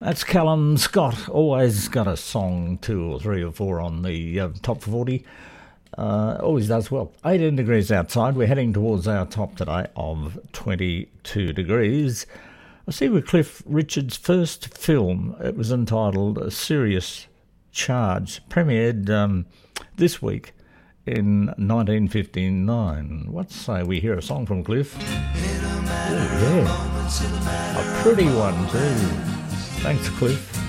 That's Callum Scott. Always got a song, 2 or 3 or 4 on the top 40. Always does well. 18 degrees outside. We're heading towards our top today of 22 degrees. I see with Cliff Richard's first film. It was entitled A Serious Charge. Premiered this week in 1959. What say we hear a song from Cliff? Oh, yeah. A pretty one too. Thanks, Cliff.